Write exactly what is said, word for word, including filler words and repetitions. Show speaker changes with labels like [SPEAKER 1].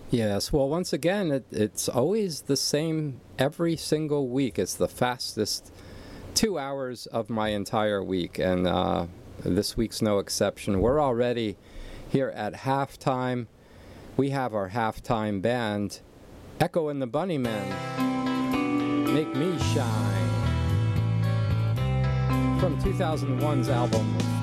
[SPEAKER 1] Yes, well, once again, it, it's always the same every single week. It's the fastest two hours of my entire week, and uh, this week's no exception. We're already here at halftime. We have our halftime band, Echo and the Bunnymen, Make Me Shine, from two thousand one's album